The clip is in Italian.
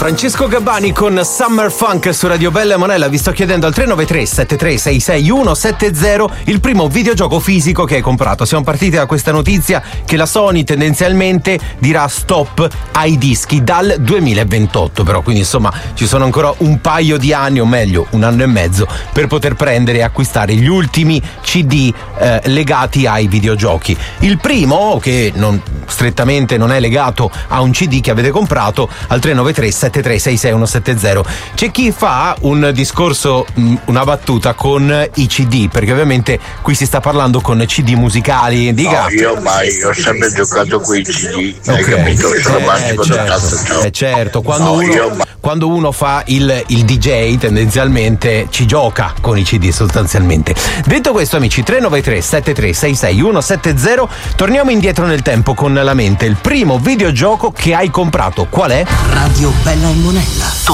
Francesco Gabbani con Summer Funk su Radio Bella e Monella. Vi sto chiedendo al 393 7366 170 il primo videogioco fisico che hai comprato. Siamo partiti da questa notizia che la Sony tendenzialmente dirà stop ai dischi dal 2028, però quindi insomma ci sono ancora un paio di anni, o meglio un anno e mezzo, per poter prendere e acquistare gli ultimi CD legati ai videogiochi. Il primo, che strettamente non è legato a un CD che avete comprato, al 393 7366 170. C'è chi fa un discorso, una battuta con i CD, perché ovviamente qui si sta parlando con CD musicali. Dica. No, io ho sempre giocato con i CD, hai capito? Certo, quando uno fa il DJ tendenzialmente ci gioca con i CD sostanzialmente. Detto questo, amici, 393 7366 170, torniamo indietro nel tempo con la mente. Il primo videogioco che hai comprato qual è? Radio Bella e Monella.